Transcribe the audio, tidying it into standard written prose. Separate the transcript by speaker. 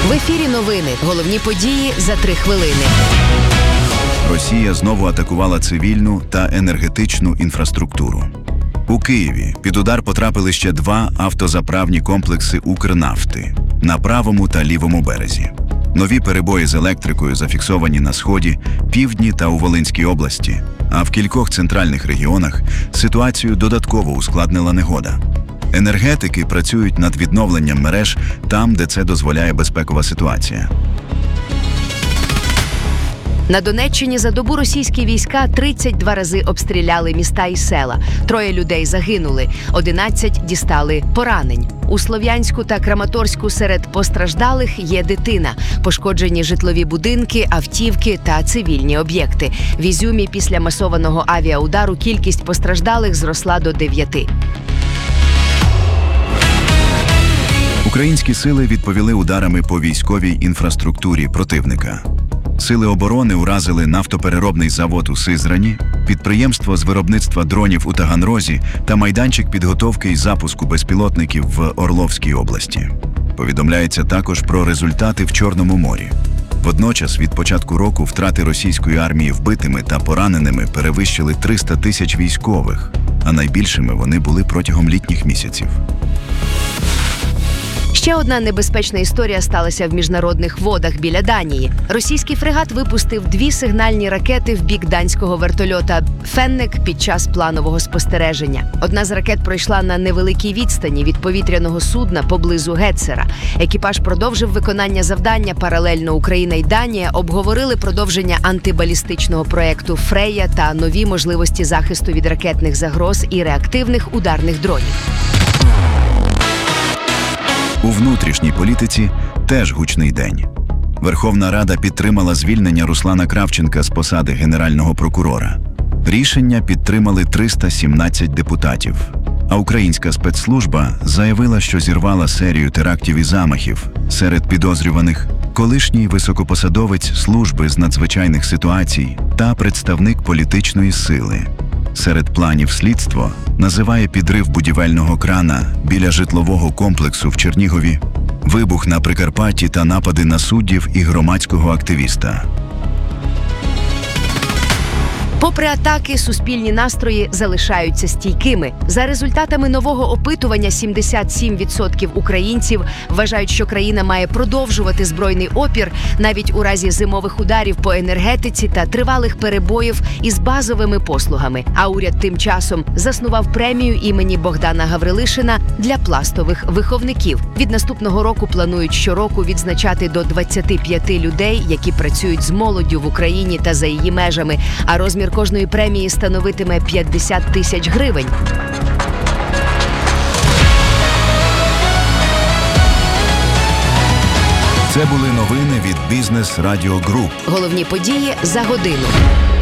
Speaker 1: В ефірі новини. Головні події за 3 хвилини.
Speaker 2: Росія знову атакувала цивільну та енергетичну інфраструктуру. У Києві під удар потрапили ще 2 автозаправні комплекси «Укрнафти» на правому та лівому березі. Нові перебої з електрикою зафіксовані на Сході, Півдні та у Волинській області, а в кількох центральних регіонах ситуацію додатково ускладнила негода. Енергетики працюють над відновленням мереж там, де це дозволяє безпекова ситуація.
Speaker 1: На Донеччині за добу російські війська 32 рази обстріляли міста і села. 3 людей загинули, 11 дістали поранень. У Слов'янську та Краматорську серед постраждалих є дитина. Пошкоджені житлові будинки, автівки та цивільні об'єкти. В Ізюмі після масованого авіаудару кількість постраждалих зросла до 9.
Speaker 2: Українські сили відповіли ударами по військовій інфраструктурі противника. Сили оборони уразили нафтопереробний завод у Сизрані, підприємство з виробництва дронів у Таганрозі та майданчик підготовки і запуску безпілотників в Орловській області. Повідомляється також про результати в Чорному морі. Водночас від початку року втрати російської армії вбитими та пораненими перевищили 300 тисяч військових, а найбільшими вони були протягом літніх місяців.
Speaker 1: Ще одна небезпечна історія сталася в міжнародних водах біля Данії. Російський фрегат випустив 2 сигнальні ракети в бік данського вертольота «Феннек» під час планового спостереження. Одна з ракет пройшла на невеликій відстані від повітряного судна поблизу Гетцера. Екіпаж продовжив виконання завдання. Паралельно Україна і Данія обговорили продовження антибалістичного проєкту «Фрея» та нові можливості захисту від ракетних загроз і реактивних ударних дронів.
Speaker 2: У внутрішній політиці теж гучний день. Верховна Рада підтримала звільнення Руслана Кравченка з посади Генерального прокурора. Рішення підтримали 317 депутатів. А українська спецслужба заявила, що зірвала серію терактів і замахів. Серед підозрюваних – колишній високопосадовець служби з надзвичайних ситуацій та представник політичної сили. Серед планів слідство називає підрив будівельного крана біля житлового комплексу в Чернігові, вибух на Прикарпатті та напади на суддів і громадського активіста.
Speaker 1: Попри атаки, суспільні настрої залишаються стійкими. За результатами нового опитування 77% українців вважають, що країна має продовжувати збройний опір навіть у разі зимових ударів по енергетиці та тривалих перебоїв із базовими послугами. А уряд тим часом заснував премію імені Богдана Гаврилишина для пластових виховників. Від наступного року планують щороку відзначати до 25 людей, які працюють з молоддю в Україні та за її межами, а розмір кожної премії становитиме 50 тисяч гривень.
Speaker 2: Це були новини від Бізнес Радіо Груп.
Speaker 1: Головні події за годину.